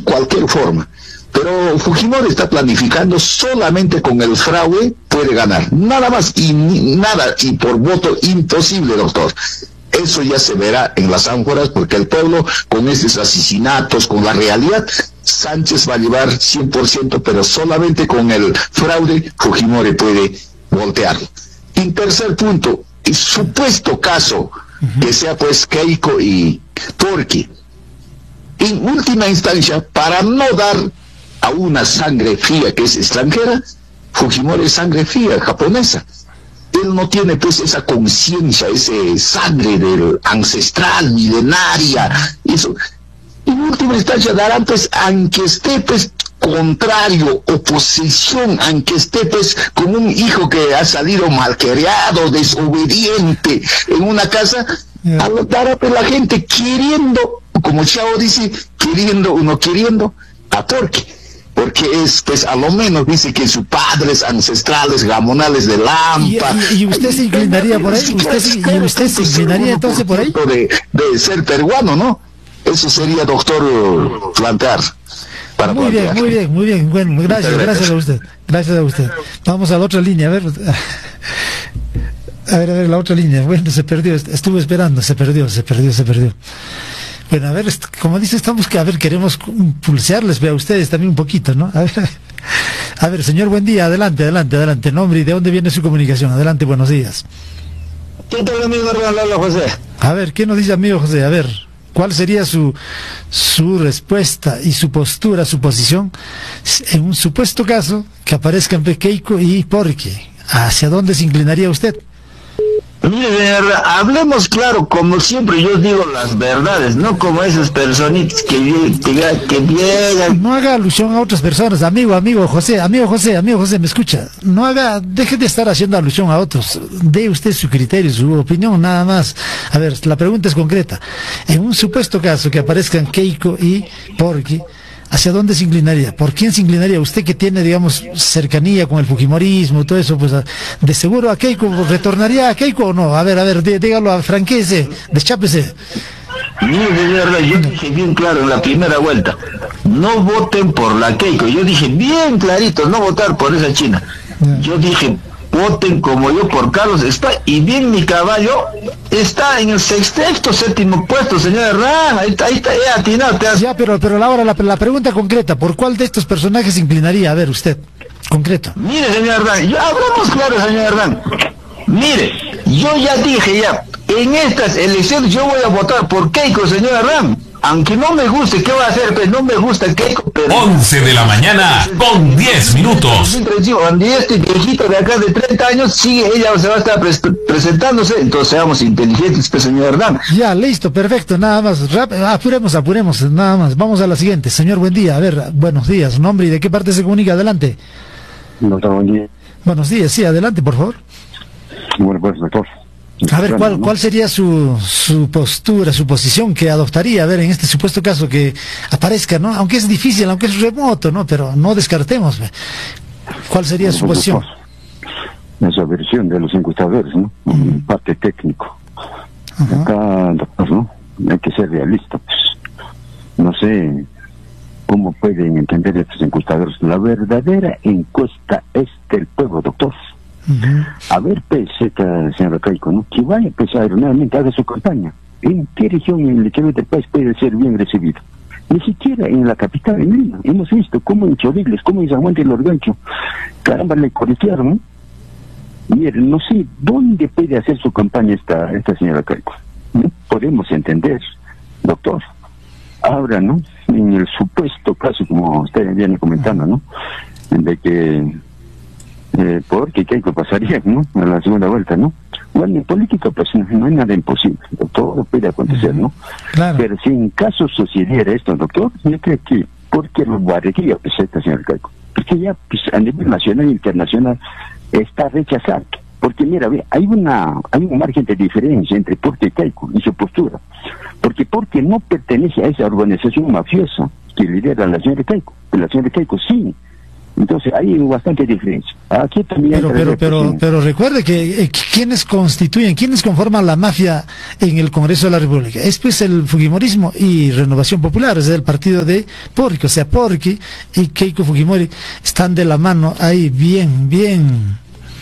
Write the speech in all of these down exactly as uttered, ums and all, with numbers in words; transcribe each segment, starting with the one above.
cualquier forma. Pero Fujimori está planificando solamente con el fraude puede ganar, nada más y ni, nada, y por voto imposible, doctor. Eso ya se verá en las ánforas, porque el pueblo, con estos asesinatos, con la realidad, Sánchez va a llevar cien por ciento, pero solamente con el fraude Fujimori puede voltearlo. Y tercer punto, el supuesto caso que sea pues Keiko y Porky, en última instancia, para no dar a una sangre fría que es extranjera, Fujimori es sangre fría, japonesa. Él no tiene pues esa conciencia, ese sangre del ancestral, milenaria, eso. En última instancia darán pues, aunque esté pues contrario, oposición, aunque esté pues con un hijo que ha salido malcriado, desobediente en una casa, yeah. Dará pues la gente queriendo, como Chao dice, queriendo o no queriendo, a Porky. Porque es, pues, a lo menos dice que sus padres ancestrales, gamonales de Lampa. ¿Y, y, y usted se inclinaría por ahí? ¿Usted se, ¿Y usted se inclinaría entonces por ahí? De, de ser peruano, ¿no? Eso sería, doctor, plantear. Para muy plantear. bien, muy bien, muy bien. Bueno, gracias, gracias a usted. Gracias a usted. Vamos a la otra línea, a ver. A ver, a ver, la otra línea. Bueno, se perdió, estuve esperando, se perdió, se perdió, se perdió. Bueno, a ver, como dice, estamos que, a ver, queremos pulsearles, vea ustedes también un poquito, ¿no? A ver, a ver, señor, buen día, adelante, adelante, adelante. Nombre y de dónde viene su comunicación. Adelante, buenos días. ¿Qué tal, amigo Lalo José? A ver, ¿qué nos dice, amigo José? A ver, ¿cuál sería su, su respuesta y su postura, su posición en un supuesto caso que aparezcan Keiko y Porky? ¿Hacia dónde se inclinaría usted? Mire, hablemos claro, como siempre yo digo las verdades, no como esas personitas que, que, que llegan. No haga alusión a otras personas, amigo, amigo José, amigo José, amigo José, me escucha. No haga, deje de estar haciendo alusión a otros. Dé usted su criterio, su opinión, nada más. A ver, la pregunta es concreta. En un supuesto caso que aparezcan Keiko y Porky, ¿hacia dónde se inclinaría? ¿Por quién se inclinaría? Usted que tiene, digamos, cercanía con el fujimorismo, todo eso, pues de seguro a Keiko, ¿retornaría a Keiko o no? A ver, a ver, dígalo, franquece, deschápese. Mire, de verdad, yo dije bien claro en la primera vuelta, no voten por la Keiko. Yo dije bien clarito, no votar por esa china. Yo dije, voten como yo por Carlos está, y bien mi caballo está en el sexto, séptimo puesto, señor Hernán, ahí está, ahí está, ya atinado. Ya, pero, pero ahora la, la pregunta concreta, ¿por cuál de estos personajes se inclinaría? A ver, usted, concreto. Mire, señor Hernán, yo, hablamos claro, señor Hernán, mire, yo ya dije ya, en estas elecciones yo voy a votar por Keiko, señor Hernán. Aunque no me guste, ¿qué va a hacer? Pues no me gusta Keiko, pero... once de la mañana con diez minutos. Cuando este viejito de acá de treinta años sigue, ella se va a estar pre presentándose, entonces seamos inteligentes, pues, señor Hernán. Ya, listo, perfecto, nada más. Rap apuremos, apuremos, nada más. Vamos a la siguiente. Señor, buen día. A ver, buenos días. Nombre y de qué parte se comunica. Adelante. Buen día. Buenos días, sí, adelante, por favor. Bueno, pues, doctor. A ver, ¿cuál, ¿cuál sería su, su postura, su posición que adoptaría, a ver, en este supuesto caso que aparezca, ¿no? Aunque es difícil, aunque es remoto, ¿no? Pero no descartemos. ¿Cuál sería bueno, su pues, posición? Esa versión de los encuestadores, ¿no? Uh-huh. Parte técnico. Uh-huh. Acá, doctor, ¿no? Hay que ser realista, pues. No sé cómo pueden entender estos encuestadores. La verdadera encuesta es del pueblo, doctor. Uh-huh. A ver, pues, esta señora Keiko, ¿no? Que vaya, pues, aeronalmente haga su campaña. ¿En qué región en el interior del país puede ser bien recibido? Ni siquiera en la capital, en Lima. Hemos visto cómo en Chorrillos, cómo en San Juan del Organcho, caramba, le corretearon, ¿no? Miren, no sé dónde puede hacer su campaña esta esta señora Keiko. No podemos entender, doctor. Ahora, ¿no? En el supuesto caso, como usted viene comentando, ¿no? De que Eh, porque Keiko pasaría, ¿no? A la segunda vuelta, ¿no? Bueno, en política pues no, no hay nada imposible, todo puede acontecer, ¿no? Claro. Pero si en caso sucediera esto, doctor, yo creo que, porque lo guardaría pues esta señora Keiko, porque ya pues, a nivel nacional e internacional está rechazado, porque mira, ve, hay una hay un margen de diferencia entre Porky y Keiko y su postura, porque Porky no pertenece a esa organización mafiosa que lidera la señora Keiko, la señora Keiko sí Entonces hay bastante diferencia. Aquí también pero pero pero pero recuerde que eh, quienes constituyen, quienes conforman la mafia en el Congreso de la República es pues el Fujimorismo y Renovación Popular, es el partido de Porqui, o sea, Porqui y Keiko Fujimori están de la mano ahí bien bien,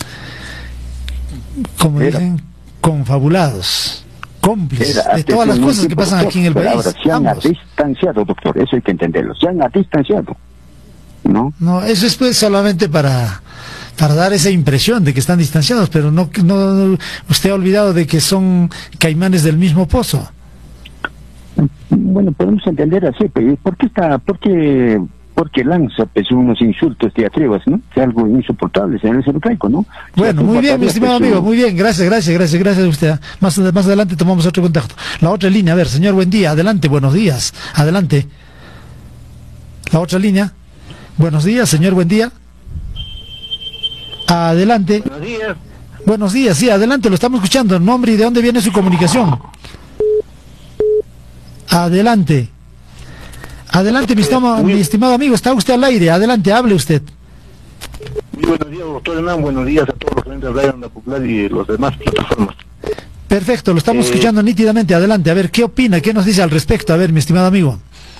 como Era. dicen, confabulados, cómplices Era, de todas las cosas que pasan doctor, aquí en el país. Ahora, se han ambos. distanciado, doctor, eso hay que entenderlo, se han distanciado. No, no, eso es pues solamente para para dar esa impresión de que están distanciados, pero no, no usted ha olvidado de que son caimanes del mismo pozo. Bueno, podemos entender así, pero ¿por qué está, por qué, por qué lanza pues unos insultos diatribas, ¿no? Que algo insoportable en el cercaico, ¿no? Bueno, muy bien, mi estimado amigo, muy bien, gracias, gracias, gracias, gracias a usted. Más, más adelante tomamos otro contacto. La otra línea, a ver, señor, buen día, adelante, buenos días, adelante. La otra línea. Buenos días, señor, buen día. Adelante. Buenos días. Buenos días, sí, adelante, lo estamos escuchando. Nombre y de dónde viene su comunicación. Adelante. Adelante, mi estimado, mi estimado amigo, está usted al aire. Adelante, hable usted. Muy buenos días, doctor Hernán. Buenos días a todos los clientes de Radio Onda Popular y los demás plataformas. Perfecto, lo estamos eh... escuchando nítidamente. Adelante, a ver, ¿qué opina? ¿Qué nos dice al respecto? A ver, mi estimado amigo.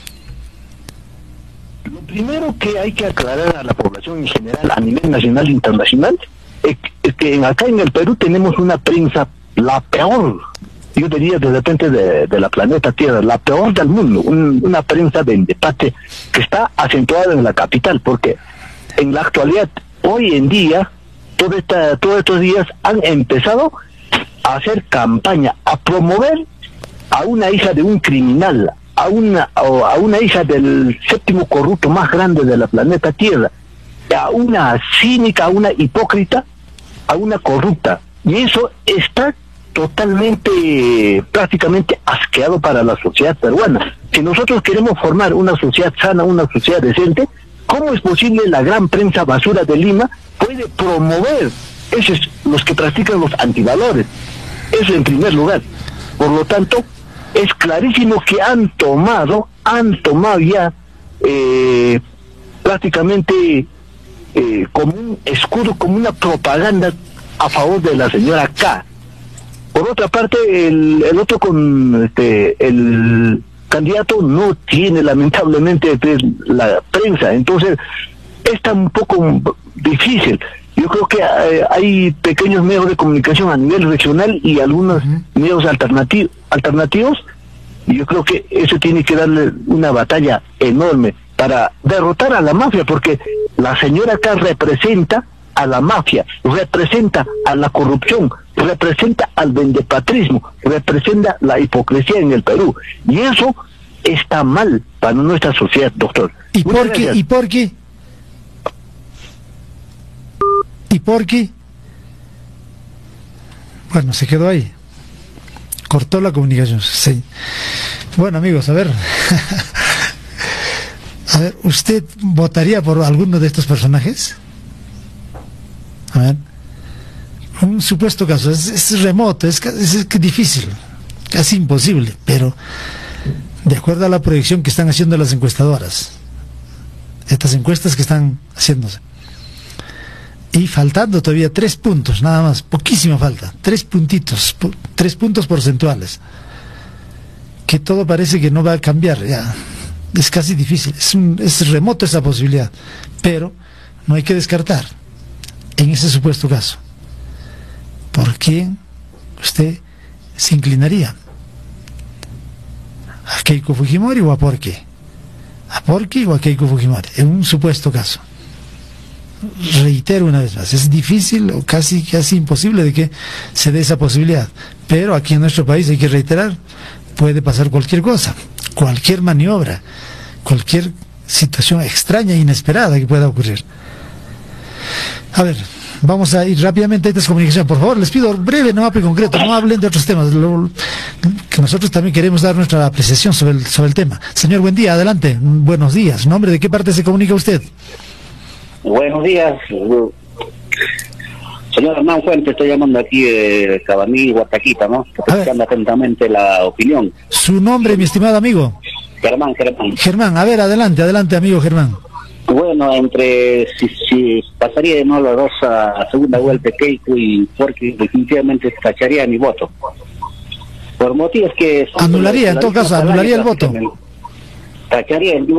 Lo primero que hay que aclarar a la población en general, a nivel nacional e internacional, es, es que acá en el Perú tenemos una prensa, la peor, yo diría de repente de, de la planeta Tierra, la peor del mundo, un, una prensa de empate que está acentuada en la capital, porque en la actualidad, hoy en día, toda esta, todos estos días han empezado a hacer campaña, a promover a una hija de un criminal, a una a una hija del séptimo corrupto más grande de la planeta Tierra, a una cínica, a una hipócrita, a una corrupta, y eso está totalmente, prácticamente asqueado para la sociedad peruana. Si nosotros queremos formar una sociedad sana, una sociedad decente, ¿cómo es posible la gran prensa basura de Lima puede promover esos los que practican los antivalores? Eso en primer lugar. Por lo tanto, es clarísimo que han tomado, han tomado ya eh, prácticamente eh, como un escudo, como una propaganda a favor de la señora K. Por otra parte, el, el otro con este, el candidato no tiene lamentablemente la prensa, entonces está un poco difícil. Yo creo que eh, hay pequeños medios de comunicación a nivel regional y algunos uh-huh. medios alternativos, alternativos, y yo creo que eso tiene que darle una batalla enorme para derrotar a la mafia, porque la señora acá representa a la mafia, representa a la corrupción, representa al vendepatrismo, representa la hipocresía en el Perú, y eso está mal para nuestra sociedad, doctor. ¿Y por qué? ¿Y por qué? ¿Y por qué? Bueno, se quedó ahí. Cortó la comunicación. Sí. Bueno, amigos, a ver. A ver, ¿usted votaría por alguno de estos personajes? A ver. Un supuesto caso. Es, es remoto, es, es, es difícil, casi imposible, pero de acuerdo a la proyección que están haciendo las encuestadoras, estas encuestas que están haciéndose, y faltando todavía tres puntos, nada más, poquísima falta, tres puntitos, pu tres puntos porcentuales, que todo parece que no va a cambiar, ya, es casi difícil, es, un, es remoto esa posibilidad, pero no hay que descartar, en ese supuesto caso, ¿por quién usted se inclinaría? ¿A Keiko Fujimori o a Porqui? ¿A Porqui o a Keiko Fujimori? En un supuesto caso. Reitero una vez más, es difícil o casi casi imposible de que se dé esa posibilidad, pero aquí en nuestro país hay que reiterar, puede pasar cualquier cosa, cualquier maniobra, cualquier situación extraña e inesperada que pueda ocurrir. A ver, vamos a ir rápidamente a esta comunicación, por favor, les pido breve, no y concreto, no hablen de otros temas, lo, que nosotros también queremos dar nuestra apreciación sobre el, sobre el tema. Señor, buen día, adelante, buenos días, ¿nombre de qué parte se comunica usted? Buenos días, señor Hernán Fuentes, estoy llamando aquí de Cabaní, Guataquita, ¿no? Escuchando atentamente la opinión. ¿Su nombre, mi estimado amigo? Germán, Germán. Germán, a ver, adelante, adelante, amigo Germán. Bueno, entre si, si pasaría de nuevo los dos a segunda vuelta Keiko y porque definitivamente tacharía mi voto. Por motivos que... Anularía, en todo caso, anularía el voto. Tacharía el